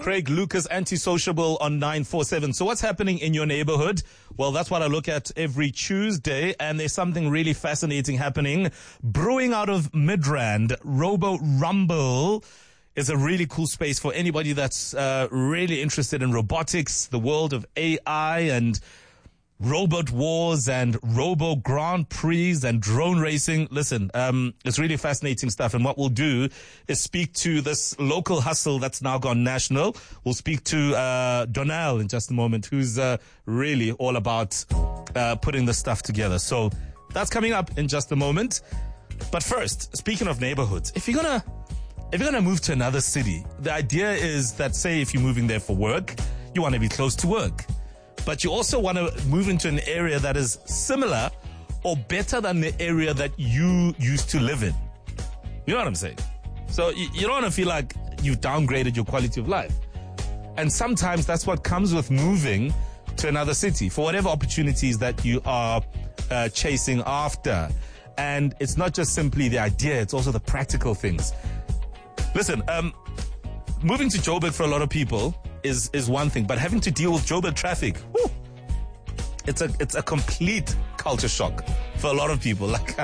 Craig Lucas, Antisociable on 947. So what's happening in your neighborhood? Well, that's what I look at every Tuesday, and there's something really fascinating happening. Brewing out of Midrand, Robo Rumble is a really cool space for anybody that's really interested in robotics, the world of AI and robot wars and robo Grand Prix and drone racing. Listen, it's really fascinating stuff. And what we'll do is speak to this local hustle that's now gone national. We'll speak to Donnell in just a moment, who's really all about putting this stuff together. So that's coming up in just a moment. But first, speaking of neighborhoods, if you're gonna move to another city, the idea is that, say, if you're moving there for work, you want to be close to work. But you also want to move into an area that is similar or better than the area that you used to live in. You know what I'm saying? So you don't want to feel like you've downgraded your quality of life. And sometimes that's what comes with moving to another city for whatever opportunities that you are chasing after. And it's not just simply the idea, it's also the practical things. Listen, moving to Joburg for a lot of people is one thing, but having to deal with Joburg traffic, whew, it's a complete culture shock for a lot of people. Like,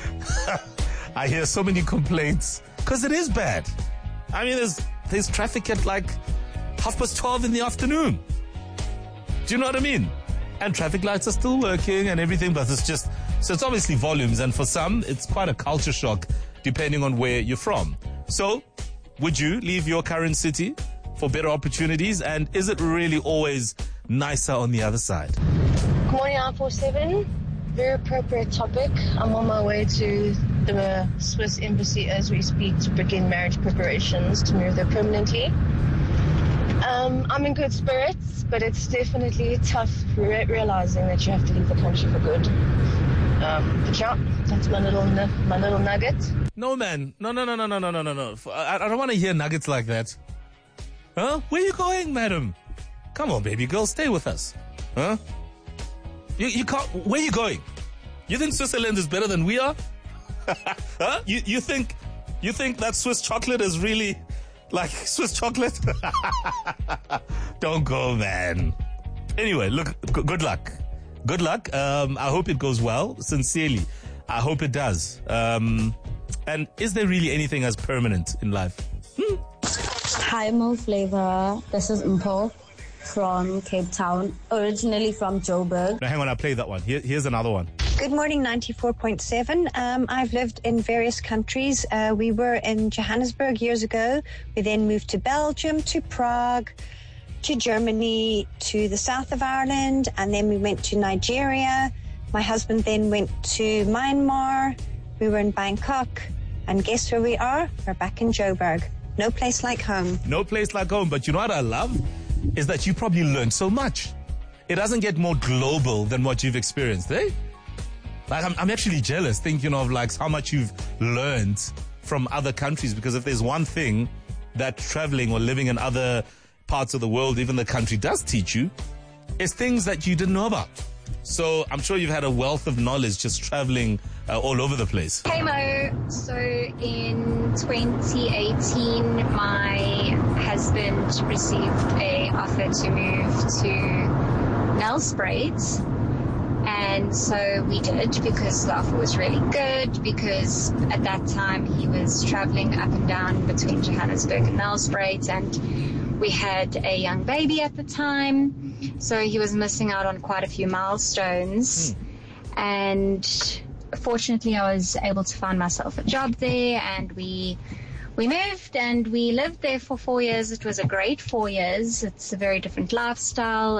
I hear so many complaints because it is bad. I mean, there's traffic at like 12:30 in the afternoon. Do you know what I mean? And traffic lights are still working and everything, but it's obviously volumes, and for some, it's quite a culture shock depending on where you're from. So, would you leave your current city for better opportunities? And is it really always nicer on the other side? Good morning, 947. Very appropriate topic. I'm on my way to the Swiss embassy as we speak to begin marriage preparations to move there permanently. I'm in good spirits, but it's definitely tough realizing that you have to leave the country for good. But yeah, that's my little nugget. No, man. No. I don't want to hear nuggets like that. Huh? Where are you going, madam? Come on, baby girl, stay with us. Huh? You can't. Where are you going? You think Switzerland is better than we are? Huh? You think that Swiss chocolate is really like Swiss chocolate? Don't go, man. Anyway, look, good luck. Good luck. I hope it goes well. Sincerely, I hope it does. And is there really anything as permanent in life? Hi, Mo Flavor. This is Mpo from Cape Town, originally from Joburg. Now, hang on, I'll play that one. Here's another one. Good morning, 94.7. I've lived in various countries. We were in Johannesburg years ago. We then moved to Belgium, to Prague, to Germany, to the south of Ireland, and then we went to Nigeria. My husband then went to Myanmar. We were in Bangkok. And guess where we are? We're back in Joburg. No place like home. No place like home. But you know what I love? Is that you probably learned so much. It doesn't get more global than what you've experienced, eh? Like, I'm actually jealous thinking of like how much you've learned from other countries, because if there's one thing that traveling or living in other parts of the world, even the country, does teach you, it's things that you didn't know about. So I'm sure you've had a wealth of knowledge just traveling all over the place. Hey Mo, so in 2018 my husband received a offer to move to Nelspruit, and so we did, because the offer was really good, because at that time he was traveling up and down between Johannesburg and Nelspruit, and we had a young baby at the time, so he was missing out on quite a few milestones. And fortunately I was able to find myself a job there, and we moved and we lived there for 4 years. It was a great 4 years. It's a very different lifestyle,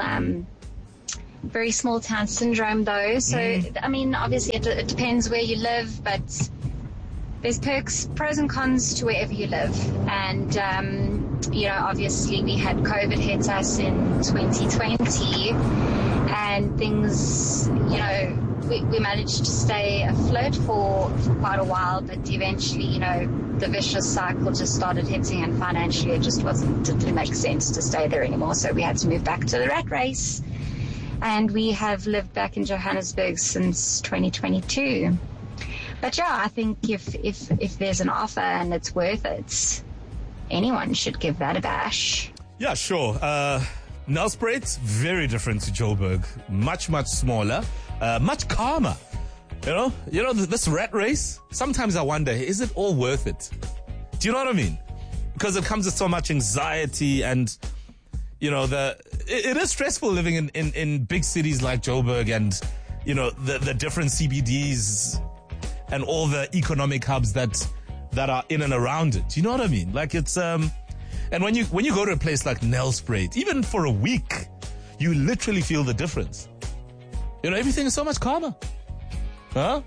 very small town syndrome though. So, I mean, obviously it depends where you live, but there's pros and cons to wherever you live. And, you know, obviously we had COVID hit us in 2020, and things, you know, we managed to stay afloat for quite a while, but eventually, you know, the vicious cycle just started hitting, and financially it just didn't make sense to stay there anymore. So we had to move back to the rat race, and we have lived back in Johannesburg since 2022. But yeah, I think if there's an offer and it's worth it, anyone should give that a bash. Yeah, sure. Nelspruit, very different to Joburg. Much, much smaller, much calmer. You know, this rat race, sometimes I wonder, is it all worth it? Do you know what I mean? Because it comes with so much anxiety and, you know, it is stressful living in big cities like Joburg and, you know, the different CBDs and all the economic hubs that are in and around it. Do you know what I mean? Like it's, and when you go to a place like Nelspruit, even for a week, you literally feel the difference. You know, everything is so much calmer. Huh?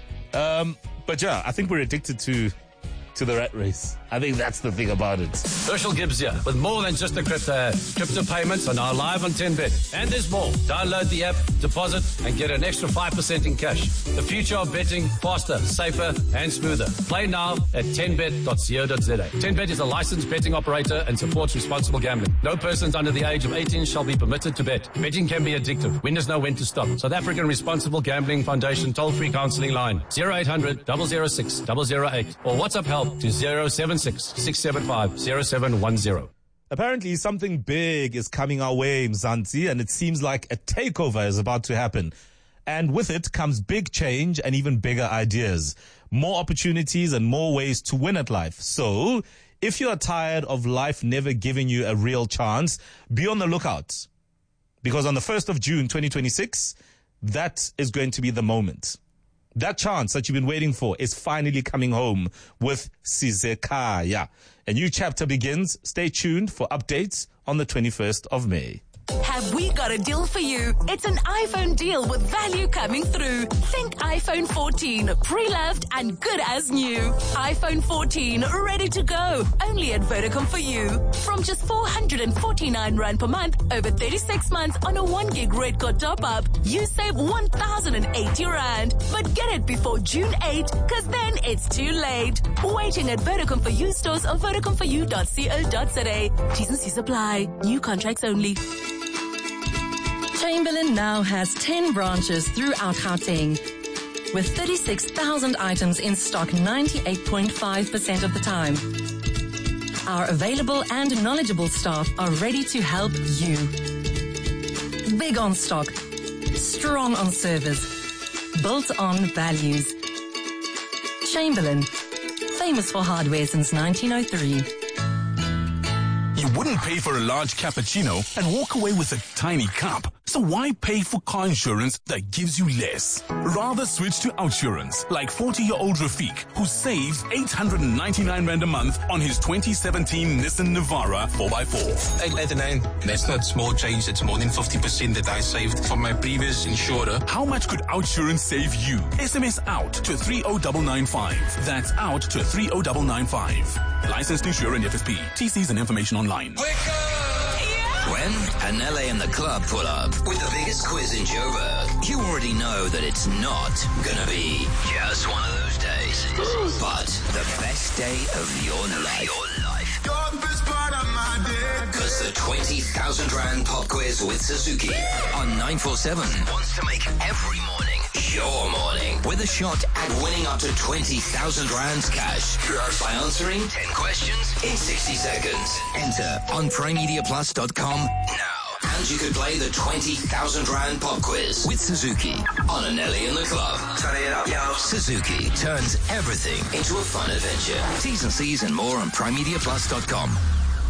But yeah, I think we're addicted to the rat race. I think that's the thing about it. Herschel Gibbs here with more than just a crypto. Crypto payments are now live on 10Bet. And there's more. Download the app, deposit, and get an extra 5% in cash. The future of betting, faster, safer, and smoother. Play now at 10bet.co.za. 10Bet is a licensed betting operator and supports responsible gambling. No persons under the age of 18 shall be permitted to bet. Betting can be addictive. Winners know when to stop. South African Responsible Gambling Foundation toll-free counseling line 0800 006 008 or WhatsApp help to 076 675 0710. Apparently something big is coming our way, Mzansi, and it seems like a takeover is about to happen. And with it comes big change and even bigger ideas, more opportunities and more ways to win at life. So if you are tired of life never giving you a real chance, be on the lookout. Because on the 1st of June, 2026, that is going to be the moment. That chance that you've been waiting for is finally coming home with Sizekaya. A new chapter begins. Stay tuned for updates on the 21st of May. Have we got a deal for you? It's an iPhone deal with value coming through. Think iPhone 14, pre-loved and good as new. iPhone 14, ready to go. Only at Vodacom for you. From just 449 Rand per month, over 36 months on a 1 gig red card top-up, you save 1,080 Rand. But get it before June 8, because then it's too late. Waiting at Vodacom for you stores or vodacomforyou.co.za. T's and C's apply. New contracts only. Chamberlain now has 10 branches throughout Gauteng, with 36,000 items in stock 98.5% of the time. Our available and knowledgeable staff are ready to help you. Big on stock, strong on service, built on values. Chamberlain, famous for hardware since 1903. You wouldn't pay for a large cappuccino and walk away with a tiny cup. So why pay for car insurance that gives you less? Rather switch to Outsurance, like 40-year-old Rafiq, who saved 899 Rand a month on his 2017 Nissan Navara 4x4. 899. That's not small change. It's more than 50% that I saved from my previous insurer. How much could Outsurance save you? SMS out to 30995. That's out to 30995. Licensed insurer and FSP. TCs and information online. Wake up! When Anele and the club pull up with the biggest quiz in Joburg, you already know that it's not gonna be just one of those days, but the best day of your life. Because the 20,000 Rand pop quiz with Suzuki on 947 wants to make every morning your morning with a shot at winning up to 20,000 Rands cash by answering 10 questions in 60 seconds. Enter on primemediaplus.com now. And you could play the 20,000 Rand pop quiz with Suzuki on Anele and the club. Turn it up, yo. Suzuki turns everything into a fun adventure. T's and C's and more on primemediaplus.com.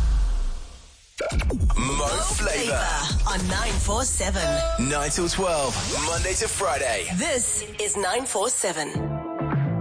Mo Flava on 947. 9 till 12, Monday to Friday. This is 947.